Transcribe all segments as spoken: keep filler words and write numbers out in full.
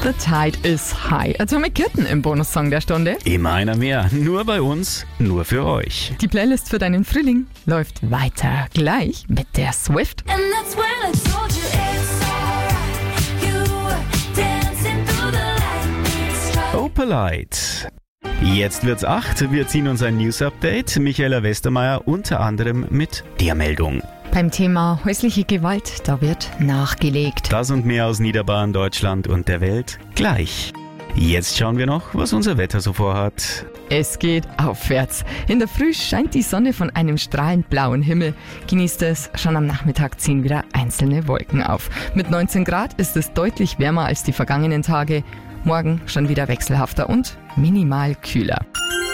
The tide is high. Atomic Kitten im Bonussong der Stunde. Immer einer mehr. Nur bei uns, nur für euch. Die Playlist für deinen Frühling läuft weiter. Gleich mit der Swift. And that's when I told you it's alright. You were dancing through the lightning strike. Oh, polite. Jetzt wird's acht. Wir ziehen uns ein News-Update. Michaela Westermeier unter anderem mit der Meldung. Beim Thema häusliche Gewalt, da wird nachgelegt. Das und mehr aus Niederbayern, Deutschland und der Welt gleich. Jetzt schauen wir noch, was unser Wetter so vorhat. Es geht aufwärts. In der Früh scheint die Sonne von einem strahlend blauen Himmel. Genießt es, schon am Nachmittag ziehen wieder einzelne Wolken auf. Mit neunzehn Grad ist es deutlich wärmer als die vergangenen Tage. Morgen schon wieder wechselhafter und minimal kühler.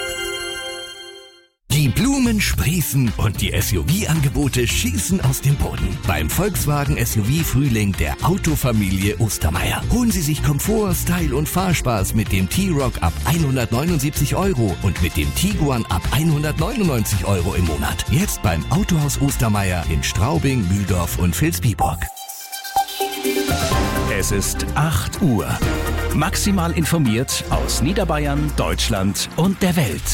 Die Blumen sprießen und die S U V-Angebote schießen aus dem Boden. Beim Volkswagen S U V-Frühling der Autofamilie Ostermeier. Holen Sie sich Komfort, Style und Fahrspaß mit dem T-Roc ab hundertneunundsiebzig Euro und mit dem Tiguan ab hundertneunundneunzig Euro im Monat. Jetzt beim Autohaus Ostermeier in Straubing, Mühldorf und Vilsbiburg. Es ist acht Uhr. Maximal informiert aus Niederbayern, Deutschland und der Welt.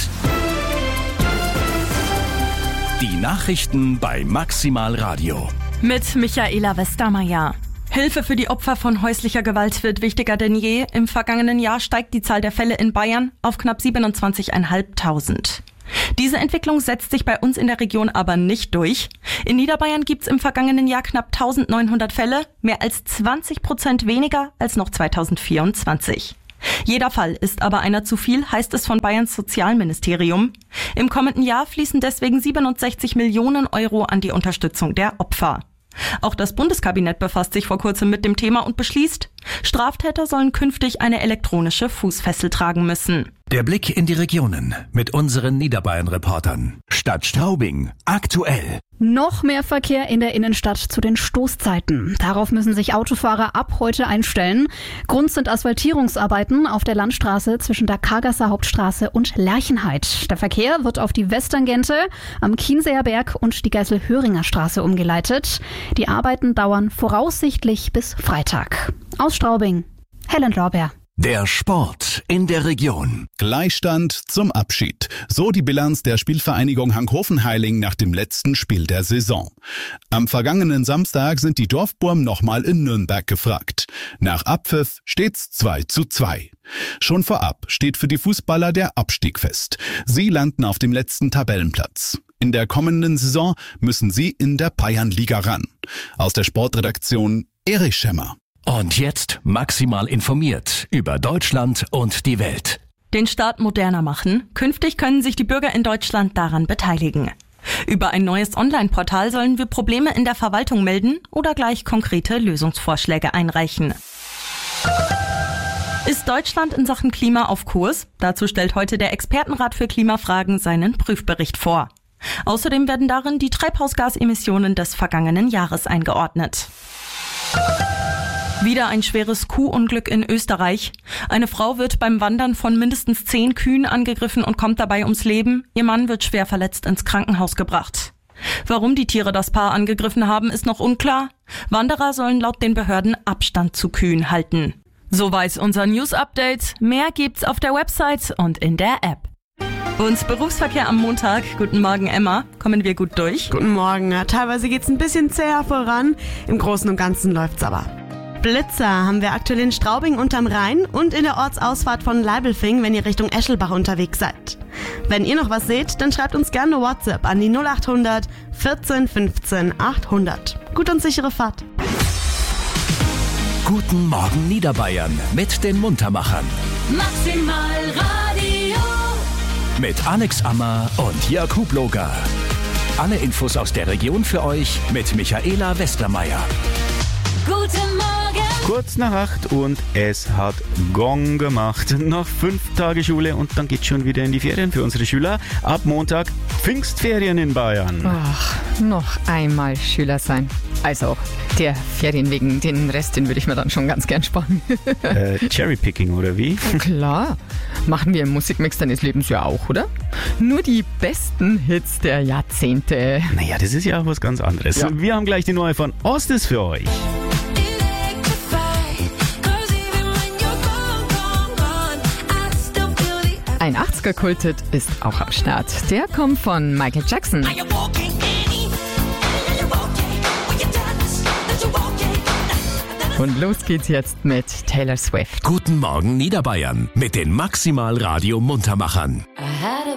Die Nachrichten bei Maximal Radio. Mit Michaela Westermeier. Hilfe für die Opfer von häuslicher Gewalt wird wichtiger denn je. Im vergangenen Jahr steigt die Zahl der Fälle in Bayern auf knapp siebenundzwanzigtausendfünfhundert. Diese Entwicklung setzt sich bei uns in der Region aber nicht durch. In Niederbayern gibt's im vergangenen Jahr knapp eintausendneunhundert Fälle, mehr als zwanzig Prozent weniger als noch zweitausendvierundzwanzig. Jeder Fall ist aber einer zu viel, heißt es von Bayerns Sozialministerium. Im kommenden Jahr fließen deswegen siebenundsechzig Millionen Euro an die Unterstützung der Opfer. Auch das Bundeskabinett befasst sich vor kurzem mit dem Thema und beschließt, Straftäter sollen künftig eine elektronische Fußfessel tragen müssen. Der Blick in die Regionen mit unseren Niederbayern-Reportern. Stadt Straubing, aktuell. Noch mehr Verkehr in der Innenstadt zu den Stoßzeiten. Darauf müssen sich Autofahrer ab heute einstellen. Grund sind Asphaltierungsarbeiten auf der Landstraße zwischen der Kargasser Hauptstraße und Lerchenhaid. Der Verkehr wird auf die Westtangente am Chiemseer Berg und die Geißel-Höringer Straße umgeleitet. Die Arbeiten dauern voraussichtlich bis Freitag. Aus Straubing, Helen Lorbeer. Der Sport in der Region. Gleichstand zum Abschied. So die Bilanz der Spielvereinigung Hankhofen-Heiling nach dem letzten Spiel der Saison. Am vergangenen Samstag sind die Dorfburm nochmal in Nürnberg gefragt. Nach Abpfiff steht's zwei zu zwei. Schon vorab steht für die Fußballer der Abstieg fest. Sie landen auf dem letzten Tabellenplatz. In der kommenden Saison müssen sie in der Bayernliga ran. Aus der Sportredaktion Erich Schemmer. Und jetzt maximal informiert über Deutschland und die Welt. Den Staat moderner machen. Künftig können sich die Bürger in Deutschland daran beteiligen. Über ein neues Online-Portal sollen wir Probleme in der Verwaltung melden oder gleich konkrete Lösungsvorschläge einreichen. Ist Deutschland in Sachen Klima auf Kurs? Dazu stellt heute der Expertenrat für Klimafragen seinen Prüfbericht vor. Außerdem werden darin die Treibhausgasemissionen des vergangenen Jahres eingeordnet. Wieder ein schweres Kuhunglück in Österreich. Eine Frau wird beim Wandern von mindestens zehn Kühen angegriffen und kommt dabei ums Leben. Ihr Mann wird schwer verletzt ins Krankenhaus gebracht. Warum die Tiere das Paar angegriffen haben, ist noch unklar. Wanderer sollen laut den Behörden Abstand zu Kühen halten. Soweit unser News-Update. Mehr gibt's auf der Website und in der App. Und Berufsverkehr am Montag. Guten Morgen, Emma. Kommen wir gut durch? Guten Morgen. Ja, teilweise geht's ein bisschen zäher voran. Im Großen und Ganzen läuft's aber. Blitzer haben wir aktuell in Straubing unterm Rhein und in der Ortsausfahrt von Leibelfing, wenn ihr Richtung Eschelbach unterwegs seid. Wenn ihr noch was seht, dann schreibt uns gerne WhatsApp an die null acht hundert vierzehn fünfzehn achthundert. Gut und sichere Fahrt. Guten Morgen Niederbayern mit den Muntermachern. Maximal Radio. Mit Alex Ammer und Jörg Hubloger. Alle Infos aus der Region für euch mit Michaela Westermeier. Guten Morgen. Kurz nach acht und es hat Gong gemacht. Noch fünf Tage Schule und dann geht's schon wieder in die Ferien für unsere Schüler. Ab Montag Pfingstferien in Bayern. Ach, noch einmal Schüler sein. Also der Ferien wegen, den Rest, den würde ich mir dann schon ganz gern sparen. äh, Cherrypicking oder wie? Klar, machen wir im Musikmix deines Lebens ja auch, oder? Nur die besten Hits der Jahrzehnte. Naja, das ist ja auch was ganz anderes. Ja. Wir haben gleich die neue von Ostis für euch. Electrified, 'cause even when you're gone Ein achtziger-Kulthit ist auch am Start. Der kommt von Michael Jackson. Und los geht's jetzt mit Taylor Swift. Guten Morgen Niederbayern mit den Maximal Radio Muntermachern. I had a